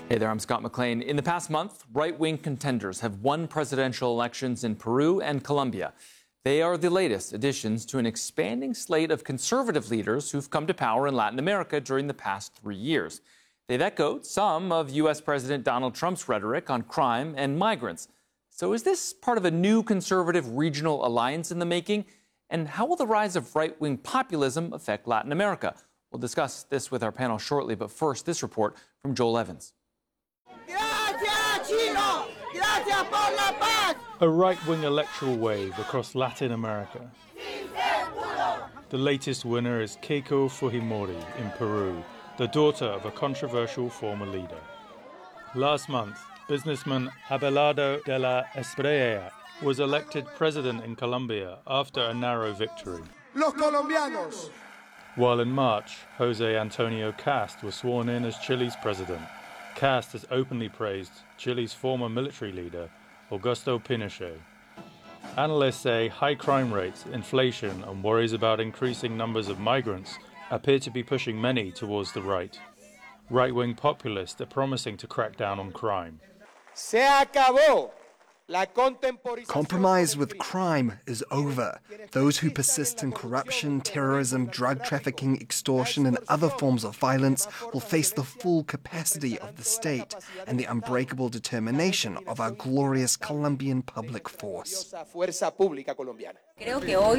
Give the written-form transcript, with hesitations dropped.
Hey there, I'm Scott McLean. In the past month, right-wing contenders have won presidential elections in Peru and Colombia. They are the latest additions to an expanding slate of conservative leaders who've come to power in Latin America during the past 3 years. They've echoed some of U.S. President Donald Trump's rhetoric on crime and migrants. So is this part of a new conservative regional alliance in the making? And how will the rise of right-wing populism affect Latin America? We'll discuss this with our panel shortly, but first, this report from Joel Evans. A right-wing electoral wave across Latin America. The latest winner is Keiko Fujimori in Peru, the daughter of a controversial former leader. Last month, businessman Abelardo de la Espriella was elected president in Colombia after a narrow victory. Los colombianos. While in March, Jose Antonio Cast was sworn in as Chile's president. Cast has openly praised Chile's former military leader, Augusto Pinochet. Analysts say high crime rates, inflation, and worries about increasing numbers of migrants appear to be pushing many towards the right. Right-wing populists are promising to crack down on crime. Se acabó. Compromise with crime is over. Those who persist in corruption, terrorism, drug trafficking, extortion, and other forms of violence will face the full capacity of the state and the unbreakable determination of our glorious Colombian public force.